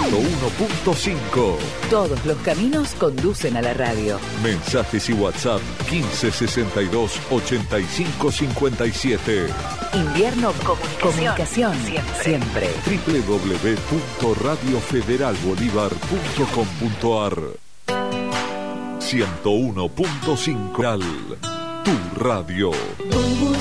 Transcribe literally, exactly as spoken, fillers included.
ciento uno punto cinco. Todos los caminos conducen a la radio. Mensajes y WhatsApp quince sesenta y dos ochenta y cinco cincuenta y siete. Invierno Comunicación. Comunicación siempre. siempre. doble u doble u doble u punto radio federal bolívar punto com punto a r. ciento uno punto cinco. Tu radio.